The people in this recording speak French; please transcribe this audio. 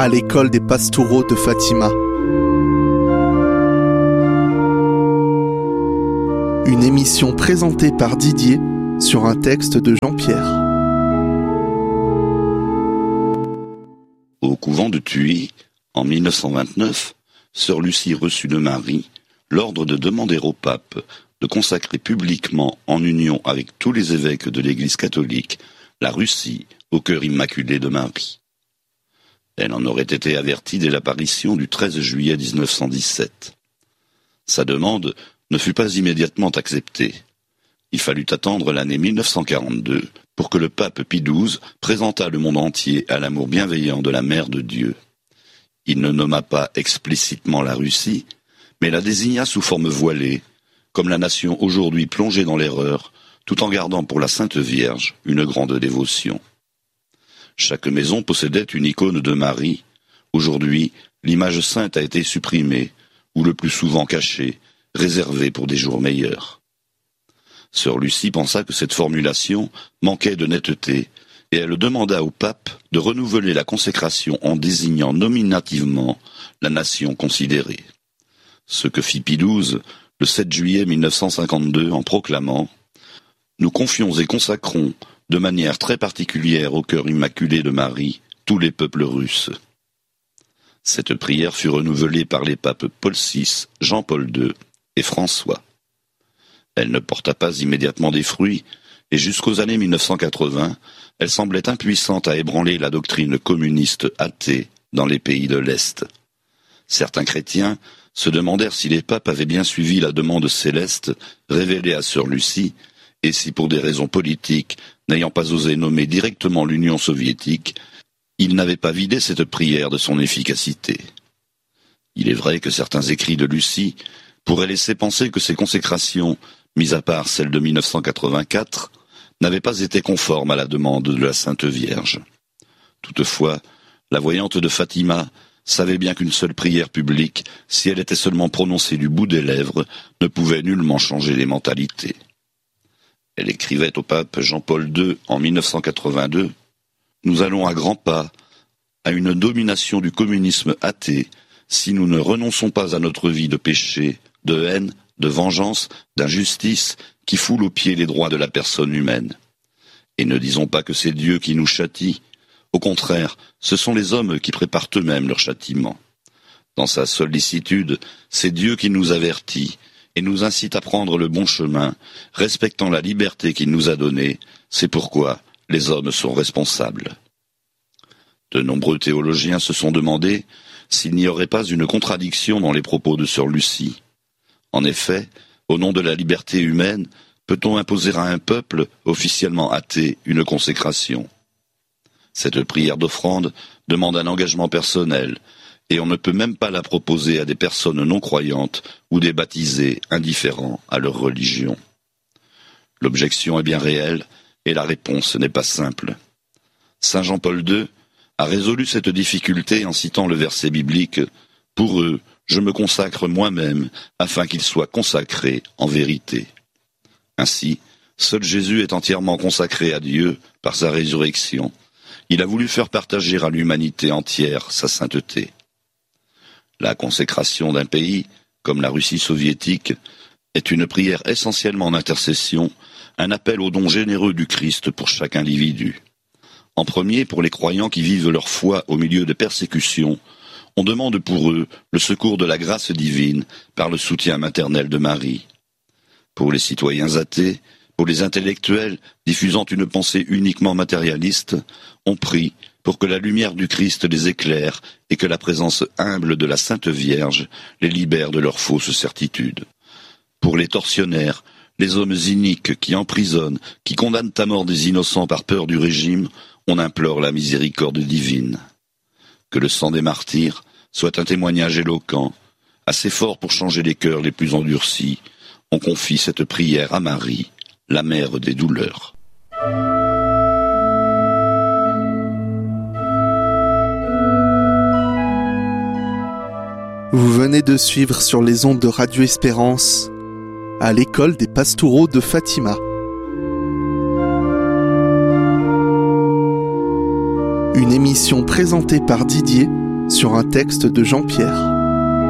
à l'école des Pastoureaux de Fatima. Une émission présentée par Didier sur un texte de Jean-Pierre. Au couvent de Thuy, en 1929, sœur Lucie reçut de Marie l'ordre de demander au pape de consacrer publiquement, en union avec tous les évêques de l'Église catholique, la Russie au cœur immaculé de Marie. Elle en aurait été avertie dès l'apparition du 13 juillet 1917. Sa demande ne fut pas immédiatement acceptée. Il fallut attendre l'année 1942 pour que le pape Pie XII présentât le monde entier à l'amour bienveillant de la Mère de Dieu. Il ne nomma pas explicitement la Russie, mais la désigna sous forme voilée, comme la nation aujourd'hui plongée dans l'erreur, tout en gardant pour la Sainte Vierge une grande dévotion. Chaque maison possédait une icône de Marie. Aujourd'hui, l'image sainte a été supprimée, ou le plus souvent cachée, réservée pour des jours meilleurs. Sœur Lucie pensa que cette formulation manquait de netteté, et elle demanda au pape de renouveler la consécration en désignant nominativement la nation considérée. Ce que fit Pie XII le 7 juillet 1952 en proclamant « Nous confions et consacrons de manière très particulière au cœur immaculé de Marie tous les peuples russes ». Cette prière fut renouvelée par les papes Paul VI, Jean-Paul II et François. Elle ne porta pas immédiatement des fruits, et jusqu'aux années 1980, elle semblait impuissante à ébranler la doctrine communiste athée dans les pays de l'Est. Certains chrétiens se demandèrent si les papes avaient bien suivi la demande céleste révélée à sœur Lucie, et si pour des raisons politiques, n'ayant pas osé nommer directement l'Union soviétique, ils n'avaient pas vidé cette prière de son efficacité. Il est vrai que certains écrits de Lucie pourraient laisser penser que ces consécrations, mis à part celle de 1984, n'avaient pas été conformes à la demande de la Sainte Vierge. Toutefois, la voyante de Fatima savait bien qu'une seule prière publique, si elle était seulement prononcée du bout des lèvres, ne pouvait nullement changer les mentalités. Elle écrivait au pape Jean-Paul II en 1982 « Nous allons à grands pas à une domination du communisme athée si nous ne renonçons pas à notre vie de péché, de haine, de vengeance, d'injustice qui foule aux pieds les droits de la personne humaine. Et ne disons pas que c'est Dieu qui nous châtie. Au contraire, ce sont les hommes qui préparent eux-mêmes leur châtiment. Dans sa sollicitude, c'est Dieu qui nous avertit et nous incite à prendre le bon chemin, respectant la liberté qu'il nous a donnée. C'est pourquoi les hommes sont responsables. » De nombreux théologiens se sont demandé s'il n'y aurait pas une contradiction dans les propos de sœur Lucie. En effet, au nom de la liberté humaine, peut-on imposer à un peuple officiellement athée une consécration ? Cette prière d'offrande demande un engagement personnel, et on ne peut même pas la proposer à des personnes non croyantes ou des baptisés indifférents à leur religion. L'objection est bien réelle, et la réponse n'est pas simple. Saint Jean-Paul II a résolu cette difficulté en citant le verset biblique « Pour eux, je me consacre moi-même, afin qu'ils soient consacrés en vérité. » Ainsi, seul Jésus est entièrement consacré à Dieu par sa résurrection. Il a voulu faire partager à l'humanité entière sa sainteté. La consécration d'un pays, comme la Russie soviétique, est une prière essentiellement d'intercession, un appel au don généreux du Christ pour chaque individu. En premier, pour les croyants qui vivent leur foi au milieu de persécutions, on demande pour eux le secours de la grâce divine par le soutien maternel de Marie. Pour les citoyens athées, pour les intellectuels diffusant une pensée uniquement matérialiste, on prie pour que la lumière du Christ les éclaire et que la présence humble de la Sainte Vierge les libère de leurs fausses certitudes. Pour les tortionnaires, les hommes iniques qui emprisonnent, qui condamnent à mort des innocents par peur du régime, on implore la miséricorde divine. Que le sang des martyrs soit un témoignage éloquent, assez fort pour changer les cœurs les plus endurcis. On confie cette prière à Marie, la mère des douleurs. Vous venez de suivre sur les ondes de Radio Espérance à l'école des Pastoureaux de Fatima. Une émission présentée par Didier sur un texte de Jean-Pierre.